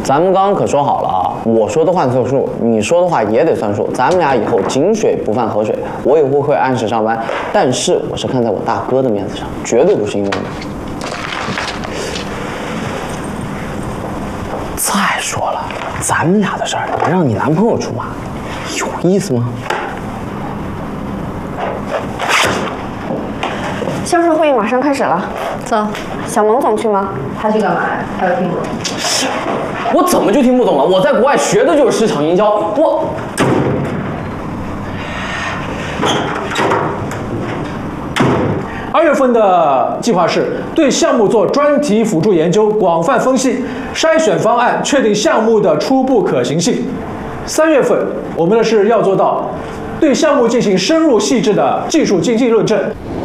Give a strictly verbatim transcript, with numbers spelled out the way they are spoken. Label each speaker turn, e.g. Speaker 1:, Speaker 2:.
Speaker 1: 咱们刚刚可说好了啊，我说的话算数，你说的话也得算数。咱们俩以后井水不犯河水，我以后会按时上班，但是我是看在我大哥的面子上，绝对不是因为你。再说了，咱们俩的事儿，你让你男朋友出马，有意思吗？
Speaker 2: 销售会议马上开始了，走。小萌总去吗？
Speaker 3: 他去干嘛呀？他又听不懂。
Speaker 1: 我怎么就听不懂了？我在国外学的就是市场营销，我。
Speaker 4: 二月份的计划是对项目做专题辅助研究，广泛分析，筛选方案，确定项目的初步可行性。三月份我们的是要做到对项目进行深入细致的技术经济论证。